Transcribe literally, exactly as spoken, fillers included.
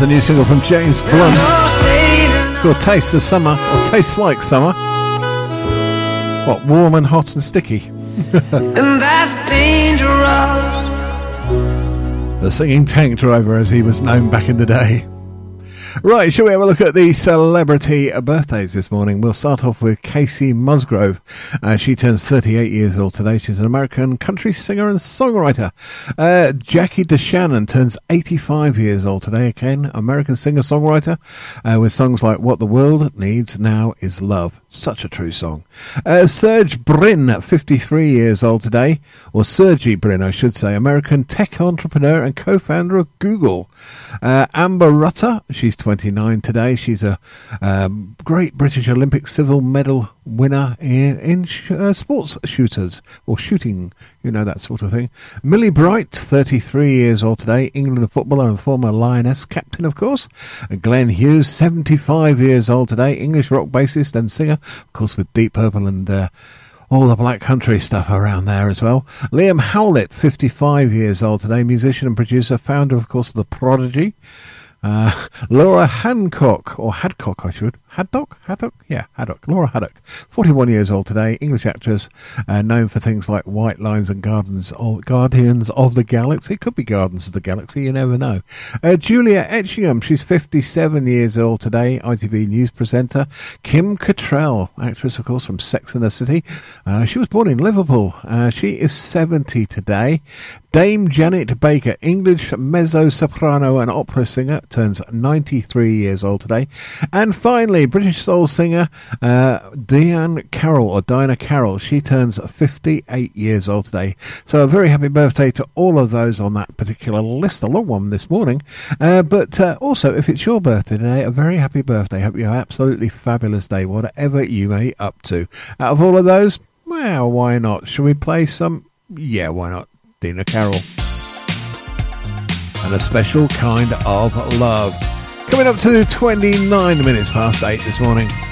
the new single from James Blunt, called Taste of Summer, or Tastes Like Summer. What, warm and hot and sticky? And that's dangerous. The singing tank driver, as he was known back in the day. Right, shall we have a look at the celebrity birthdays this morning? We'll start off with Casey Musgrove. Uh, she turns thirty-eight years old today. She's an American country singer and songwriter. Uh, Jackie DeShannon turns eighty-five years old today. Again, American singer-songwriter uh, with songs like What the World Needs Now Is Love. Such a true song. Uh, Serge Brin, fifty-three years old today. Or Sergey Brin, I should say. American tech entrepreneur and co-founder of Google. Uh, Amber Rutter, she's twenty-nine today. She's a um, great British Olympic silver medal winner in, in sh- uh, sports shooters or shooting, you know, that sort of thing. Millie Bright, thirty-three years old today. England footballer and former Lioness captain, of course. And Glenn Hughes, seventy-five years old today. English rock bassist and singer, of course, with Deep Purple and uh, all the Black Country stuff around there as well. Liam Howlett, fifty-five years old today. Musician and producer, founder, of course, of The Prodigy. Uh, Laura Hancock, or Hadcock, I should. Haddock? Haddock? Yeah, Haddock. Laura Haddock. forty-one years old today. English actress, uh, known for things like White Lines and Gardens of, Guardians of the Galaxy. It could be Gardens of the Galaxy, you never know. Uh, Julia Etchingham, she's fifty-seven years old today. I T V news presenter. Kim Cattrall, actress, of course, from Sex and the City. Uh, she was born in Liverpool. Uh, she is seventy today. Dame Janet Baker, English mezzo-soprano and opera singer, turns ninety-three years old today. And finally, British soul singer uh, Diane Carroll, or Diana Carroll, she turns fifty-eight years old today. So a very happy birthday to all of those on that particular list, a long one this morning. Uh, but uh, also, if it's your birthday today, a very happy birthday. Hope you have an absolutely fabulous day, whatever you may up to. Out of all of those, well, why not? Shall we play some? Yeah, why not? Dina Carroll. And a special kind of love. Coming up to twenty-nine minutes past eight this morning.